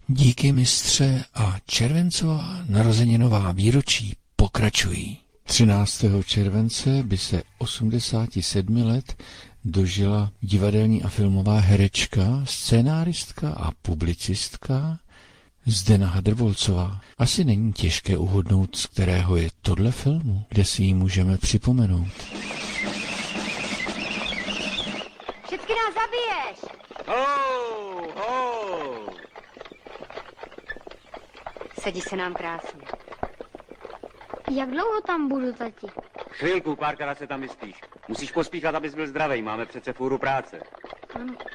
Díky mistře a červencová narozeninová výročí pokračují. 13. července by se 87 let dožila divadelní a filmová herečka, scénáristka a publicistka Zdena Hadrvolcová. Asi není těžké uhodnout, z kterého je tohle filmu, kde si ji můžeme připomenout. Všechny nás zabiješ! Sedí se nám krásně. Jak dlouho tam budu, tati? Chvilku, párkrát se tam vyspíš. Musíš pospíchat, abys byl zdravej, máme přece fůru práce. Ano.